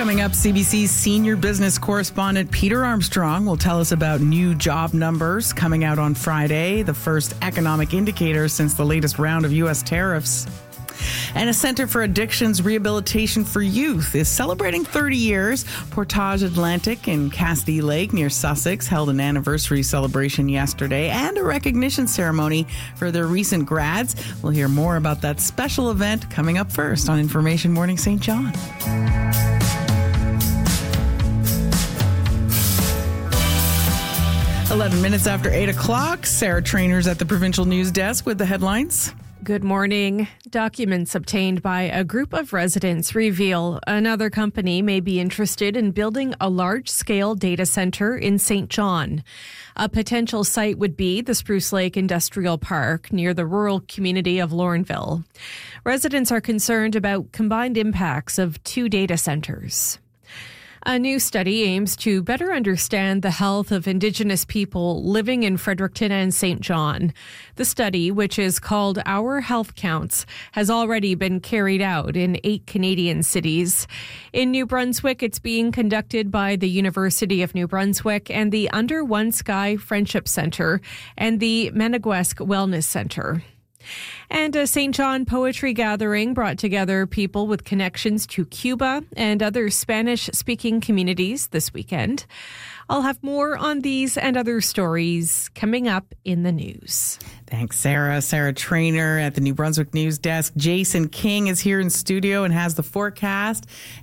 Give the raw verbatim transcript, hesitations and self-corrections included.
Coming up, C B C's senior business correspondent Peter Armstrong will tell us about new job numbers coming out on Friday, the first economic indicator since the latest round of U S tariffs. And a Center for Addictions Rehabilitation for Youth is celebrating thirty years. Portage Atlantic in Cassidy Lake near Sussex held an anniversary celebration yesterday and a recognition ceremony for their recent grads. We'll hear more about that special event coming up first on Information Morning Saint John. eleven minutes after eight o'clock, Sarah Trainer's at the Provincial News Desk with the headlines. Good morning. Documents obtained by a group of residents reveal another company may be interested in building a large-scale data center in Saint John. A potential site would be the Spruce Lake Industrial Park near the rural community of Lorneville. Residents are concerned about combined impacts of two data centers. A new study aims to better understand the health of Indigenous people living in Fredericton and Saint John. The study, which is called Our Health Counts, has already been carried out in eight Canadian cities. In New Brunswick, it's being conducted by the University of New Brunswick and the Under One Sky Friendship Centre and the Meneguesk Wellness Centre. And a Saint John poetry gathering brought together people with connections to Cuba and other Spanish-speaking communities this weekend. I'll have more on these and other stories coming up in the news. Thanks, Sarah. Sarah Trainer at the New Brunswick News Desk. Jason King is here in studio and has the forecast.